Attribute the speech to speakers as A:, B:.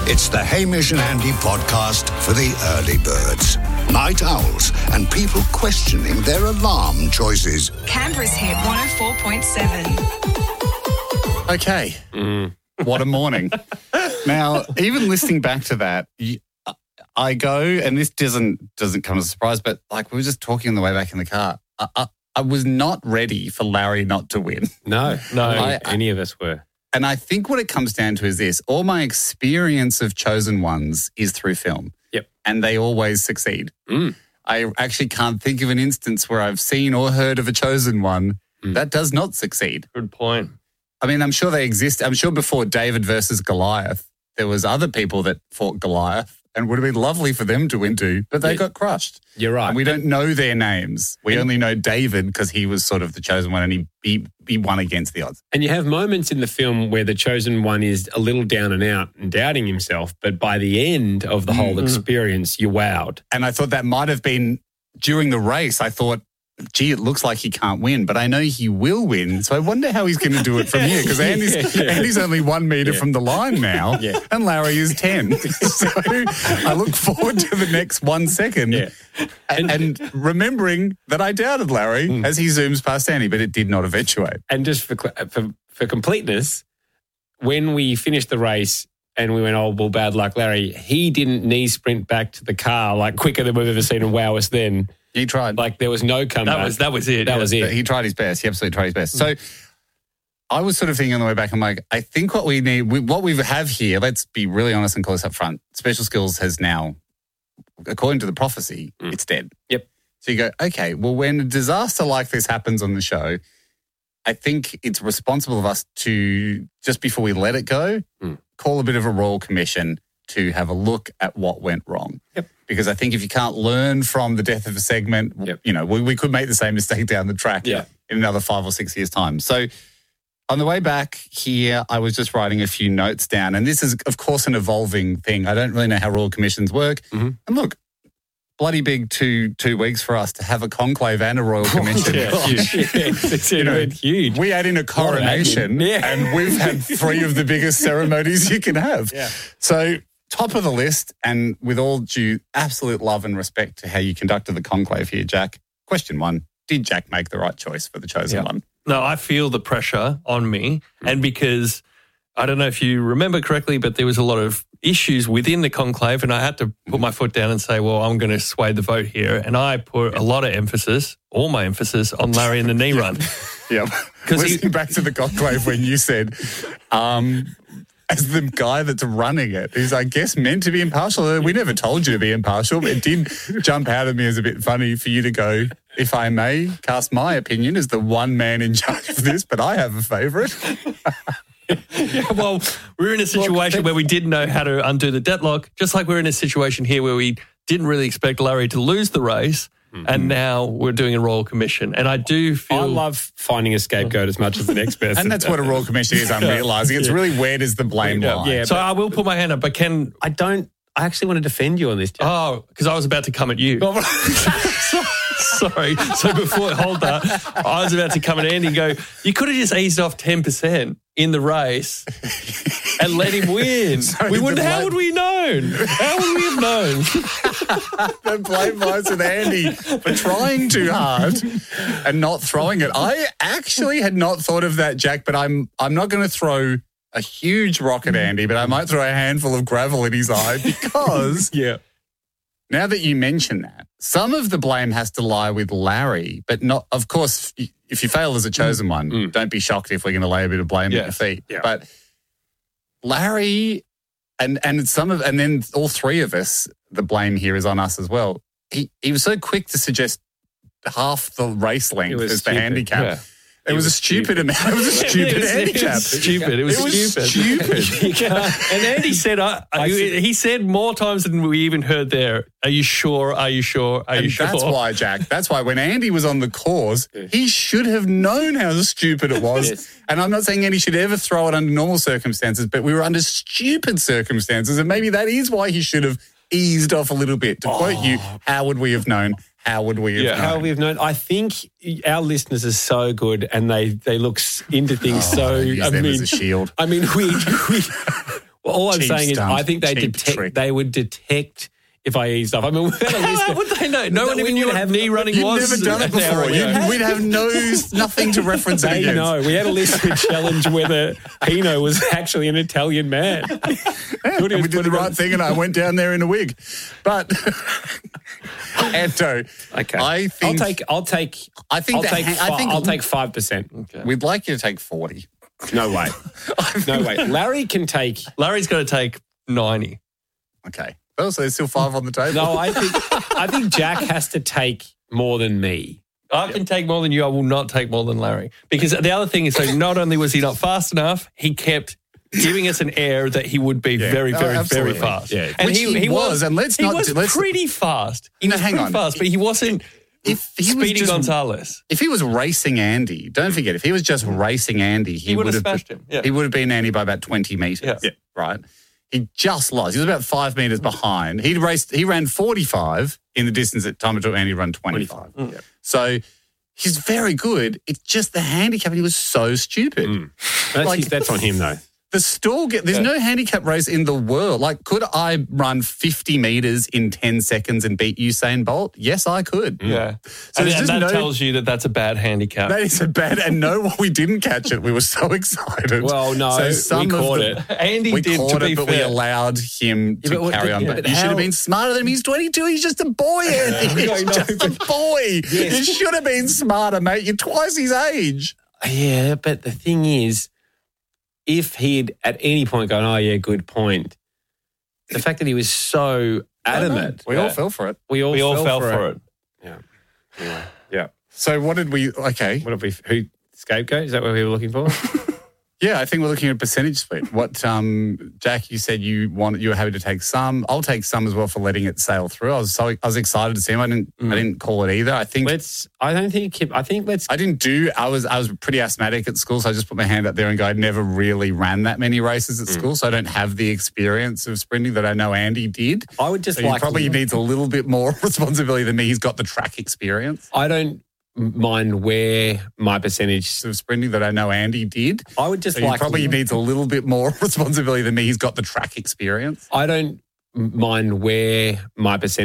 A: It's the Hamish and Andy podcast for the early birds, night owls, and people questioning their alarm choices.
B: Canberra's hit 104.7.
C: Okay. What a morning. Now, even listening back to that, I go, and this doesn't come as a surprise, but like we were just talking on the way back in the car. I was not ready for Larry not to win.
D: No, any of us were.
C: And I think what it comes down to is this. All my experience of chosen ones is through film.
D: Yep.
C: And they always succeed. I actually can't think of an instance where I've seen or heard of a chosen one that does not succeed.
E: Good point.
C: I mean, I'm sure they exist. I'm sure before David versus Goliath, there was other people that fought Goliath and would have been lovely for them to win too, but they got crushed.
D: You're right.
C: And we don't know their names. We only know David because he was sort of the chosen one and he won against the odds.
D: And you have moments in the film where the chosen one is a little down and out and doubting himself, but by the end of the whole experience, you're wowed.
C: And I thought that might have been during the race. I thought, gee, it looks like he can't win, but I know he will win. So I wonder how he's going to do it from here because Andy's only 1 metre from the line now and Larry is 10. So I look forward to the next 1 second and remembering that I doubted Larry as he zooms past Andy, but it did not eventuate.
D: And just for completeness, when we finished the race and we went, oh, well, bad luck, Larry, he didn't knee sprint back to the car like quicker than we've ever seen him wow us then.
C: He tried.
D: Like there was no comeback.
E: That was it.
D: That was it.
C: He tried his best. He absolutely tried his best. So I was sort of thinking on the way back, I'm like, I think what we need, what we have here, let's be really honest and call this up front. Special Skills has now, according to the prophecy, it's dead.
D: Yep.
C: So you go, okay, well, when a disaster like this happens on the show, I think it's responsible of us to, just before we let it go, call a bit of a royal commission to have a look at what went wrong.
D: Yep.
C: Because I think if you can't learn from the death of a segment, you know, we could make the same mistake down the track in another 5 or 6 years' time. So on the way back here, I was just writing a few notes down. And this is, of course, an evolving thing. I don't really know how royal commissions work. And look, bloody big two weeks for us to have a conclave and a royal commission.
D: It's huge.
C: We add in a coronation and we've had 3 of the biggest ceremonies you can have. So top of the list, and with all due absolute love and respect to how you conducted the conclave here, Jack, question 1, did Jack make the right choice for the chosen one?
E: No, I feel the pressure on me. And because, I don't know if you remember correctly, but there was a lot of issues within the conclave and I had to put my foot down and say, well, I'm going to sway the vote here. And I put a lot of emphasis, all my emphasis, on Larry and the knee run.
C: Listening back to the conclave when you said, as the guy that's running it, who's, I guess, meant to be impartial. We never told you to be impartial, but it did jump out at me as a bit funny for you to go, if I may cast my opinion as the one man in charge of this, but I have a favourite.
E: Well, we're in a situation where we didn't know how to undo the deadlock, just like we're in a situation here where we didn't really expect Larry to lose the race. And now we're doing a royal commission. And I do feel...
D: I love finding a scapegoat as much as the next person.
C: And that's what a royal commission is, I'm realising. It's really where does the blame lie?
E: So I will put my hand up, but can...
D: I actually want to defend you on this, Jack.
E: Oh, because I was about to come at you. Sorry. So before, hold that. I was about to come at Andy and go, you could have just eased off 10% in the race and let him win. How would we known? How would we have known?
C: The blame lies with Andy for trying too hard and not throwing it. I actually had not thought of that, Jack, but I'm not going to throw a huge rock at Andy, but I might throw a handful of gravel in his eye because now that you mention that, some of the blame has to lie with Larry, but not, of course, if you fail as a chosen one, don't be shocked if we're going to lay a bit of blame at your feet. Yeah. But Larry and then all 3 of us, the blame here is on us as well. He was so quick to suggest half the race length as the handicap. Yeah. It was a stupid amount. It was a stupid handicap.
E: It was stupid. And Andy said, he said more times than we even heard there, are you sure? Are you sure? Are you sure?
C: That's why, Jack. That's why when Andy was on the course, he should have known how stupid it was. And I'm not saying Andy should ever throw it under normal circumstances, but we were under stupid circumstances. And maybe that is why he should have eased off a little bit. To quote you, how would we have known? How would we have known?
D: How would we have known? I think our listeners are so good and they look into things
C: use them as a shield.
D: I mean, Well, all I'm
C: Cheap
D: saying is
C: stunt,
D: I think
C: cheap trick.
D: they would detect if I eased off. I mean, we had a list
E: How
D: of,
E: would they know? No one even knew what knee running
C: You've
E: was.
C: never done it
E: an hour
C: before.
E: ago.
C: We'd have nothing to reference it
D: They
C: against.
D: know. We had a list to challenge whether Pino was actually an Italian man.
C: And we did the right thing, and I went down there in a wig. But Anto,
D: Okay.
C: I think
D: I'll take
C: I think
D: I'll take 5%.
C: we'd like you to take 40.
D: No way. No way. Larry can take.
E: Larry's got to take 90.
C: Okay. Well, so there's still 5 on the table.
D: No, I think Jack has to take more than me.
E: I can take more than you. I will not take more than Larry. Because the other thing is, so not only was he not fast enough, he kept giving us an air that he would be very,
C: Oh,
E: very, very
C: absolutely.
E: fast.
D: Yeah.
E: And
C: Which he was, and let's
E: he
C: not-
E: was
C: let's-
E: pretty fast. He was
C: hang
E: pretty
C: on.
E: fast, but he wasn't
C: If he was
E: Speedy
C: just-
E: Gonzalez.
C: If he was racing Andy, don't forget, if he was just racing Andy,
E: He would have smashed him. Yeah.
C: He would have been Andy by about 20 metres.
E: Yeah.
C: Right? He just lost. He was about 5 metres behind. He ran 45 in the distance at time it took Andy to run 25.
E: Mm.
C: So he's very good. It's just the handicap. He was so stupid.
D: That's on him, though.
C: The stall there's no handicap race in the world. Like, could I run 50 metres in 10 seconds and beat Usain Bolt? Yes, I could.
E: Yeah.
C: So there's
E: and
C: just
E: that
C: no-
E: tells you that that's a bad handicap.
C: That is a bad, and no, we didn't catch it. We were so excited.
D: Well, no, we caught it.
E: Andy
C: We
E: did,
C: caught
E: to
C: it,
E: be
C: but we
E: fair.
C: allowed him to
D: but-
C: carry on.
D: yeah,
C: But
D: but
C: you should
D: how-
C: have been smarter than him. He's 22. He's just a boy, Andy.
D: I
C: He's
D: know,
C: just a boy.
D: Yes.
C: You should have been smarter, mate. You're twice his age.
D: Yeah, but the thing is, if he'd at any point gone, oh, yeah, good point, the fact that he was so adamant.
C: We all fell for it.
D: We all
E: fell for it.
D: Yeah.
C: So what did we? Okay.
D: What have we? Who? Scapegoat? Is that what we were looking for?
C: Yeah, I think we're looking at a percentage split. What, Jack? You said you were happy to take some. I'll take some as well for letting it sail through. I was excited to see him. I didn't call it either. I think
D: I
C: I was pretty asthmatic at school, so I just put my hand up there and go, I never really ran that many races at school, so I don't have the experience of sprinting that I know Andy did.
D: I would just
C: So he
D: like
C: probably needs a little bit more responsibility than me. He's got the track experience
D: I don't mind where my percentage.
C: of sprinting that I know Andy did.
D: I would just
C: So he
D: like.
C: probably needs a little bit more responsibility than me. He's got the track experience.
D: I don't mind where my percentage.